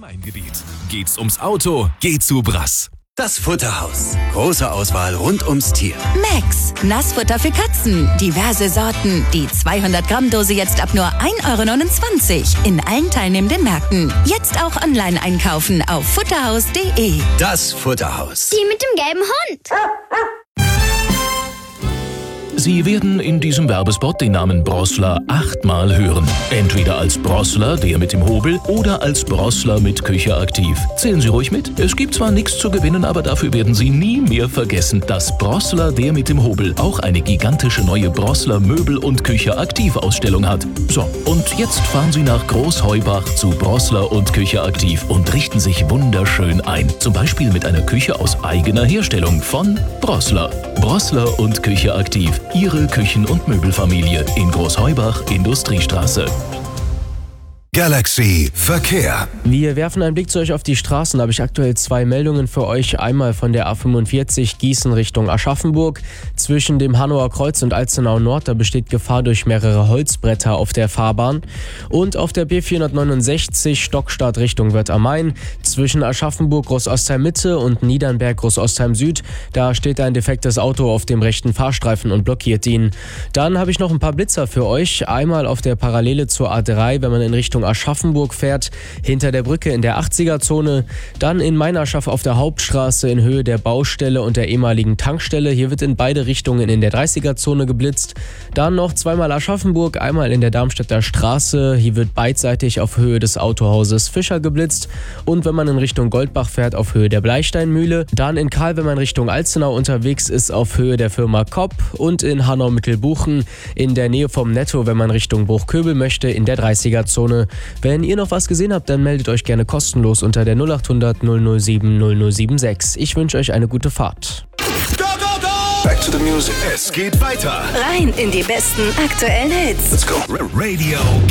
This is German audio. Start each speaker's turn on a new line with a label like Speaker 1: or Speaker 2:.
Speaker 1: Rhein-Main-Gebiet. Geht's ums Auto, geht zu Brass.
Speaker 2: Das Futterhaus. Große Auswahl rund ums Tier.
Speaker 3: Max, Nassfutter für Katzen. Diverse Sorten. Die 200-Gramm-Dose jetzt ab nur 1,29 € in allen teilnehmenden Märkten. Jetzt auch online einkaufen auf futterhaus.de.
Speaker 2: Das Futterhaus.
Speaker 4: Die mit dem gelben Hund.
Speaker 5: Sie werden in diesem Werbespot den Namen Brossler 8-mal hören. Entweder als Brossler, der mit dem Hobel, oder als Brossler mit Küche aktiv. Zählen Sie ruhig mit. Es gibt zwar nichts zu gewinnen, aber dafür werden Sie nie mehr vergessen, dass Brossler, der mit dem Hobel, auch eine gigantische neue Brossler Möbel- und Küche aktiv Ausstellung hat. So, und jetzt fahren Sie nach Großheubach zu Brossler und Küche aktiv und richten sich wunderschön ein. Zum Beispiel mit einer Küche aus eigener Herstellung von Brossler. Brossler und Küche aktiv. Ihre Küchen- und Möbelfamilie in Großheubach, Industriestraße.
Speaker 2: Galaxy Verkehr.
Speaker 6: Wir werfen einen Blick zu euch auf die Straßen. Da habe ich aktuell 2 Meldungen für euch. Einmal von der A45 Gießen Richtung Aschaffenburg. Zwischen dem Hanauer Kreuz und Alzenau Nord, da besteht Gefahr durch mehrere Holzbretter auf der Fahrbahn. Und auf der B469 Stockstadt Richtung Wörth am Main. Zwischen Aschaffenburg Großostheim Mitte und Niedernberg Großostheim Süd. Da steht ein defektes Auto auf dem rechten Fahrstreifen und blockiert ihn. Dann habe ich noch ein paar Blitzer für euch. Einmal auf der Parallele zur A3, wenn man in Richtung Aschaffenburg fährt, hinter der Brücke in der 80er-Zone, dann in Meinerschaff auf der Hauptstraße in Höhe der Baustelle und der ehemaligen Tankstelle. Hier wird in beide Richtungen in der 30er-Zone geblitzt. Dann noch zweimal Aschaffenburg, einmal in der Darmstädter Straße. Hier wird beidseitig auf Höhe des Autohauses Fischer geblitzt. Und wenn man in Richtung Goldbach fährt, auf Höhe der Bleisteinmühle. Dann in Kahl, wenn man Richtung Alzenau unterwegs ist, auf Höhe der Firma Kopp. Und in Hanau-Mittelbuchen in der Nähe vom Netto, wenn man Richtung Bruchköbel möchte, in der 30er-Zone. Wenn ihr noch was gesehen habt, dann meldet euch gerne kostenlos unter der 0800 007 0076. Ich wünsche euch eine gute Fahrt.
Speaker 2: Go, go, go! Back to the music. Es geht weiter.
Speaker 3: Rein in die besten aktuellen Hits.
Speaker 2: Let's go. Radio